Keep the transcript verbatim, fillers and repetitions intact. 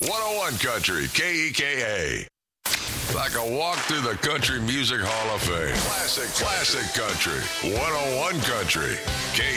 one oh one Country, K E K A. Like a walk through the Country Music Hall of Fame. Classic, classic country. one oh one Country, K